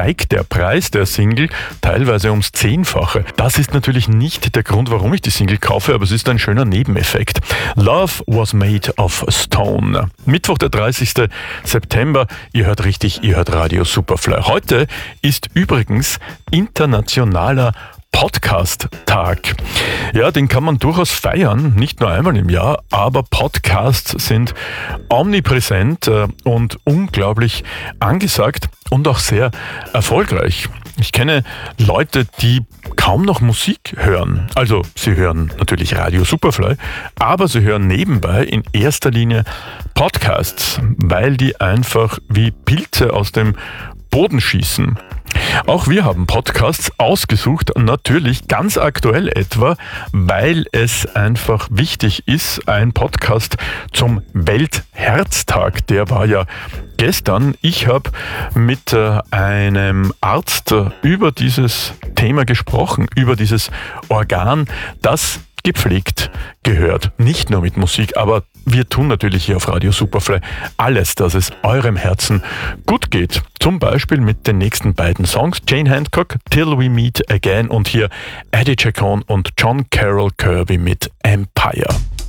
steigt der Preis der Single teilweise ums 10-fache. Das ist natürlich nicht der Grund, warum ich die Single kaufe, aber es ist ein schöner Nebeneffekt. Love was made of stone. Mittwoch, der 30. September. Ihr hört richtig, ihr hört Radio Superfly. Heute ist übrigens internationaler Podcast-Tag. Ja, den kann man durchaus feiern, nicht nur einmal im Jahr, aber Podcasts sind omnipräsent und unglaublich angesagt und auch sehr erfolgreich. Ich kenne Leute, die kaum noch Musik hören. Also sie hören natürlich Radio Superfly, aber sie hören nebenbei in erster Linie Podcasts, weil die einfach wie Pilze aus dem Boden schießen. Auch wir haben Podcasts ausgesucht, natürlich ganz aktuell etwa, weil es einfach wichtig ist, ein Podcast zum Weltherztag, der war ja gestern. Ich habe mit einem Arzt über dieses Thema gesprochen, über dieses Organ, das gepflegt gehört. Nicht nur mit Musik, aber wir tun natürlich hier auf Radio Superfly alles, dass es eurem Herzen gut geht. Zum Beispiel mit den nächsten beiden Songs, Jane Hancock, Till We Meet Again und hier Eddie Chacon und John Carroll Kirby mit Empire.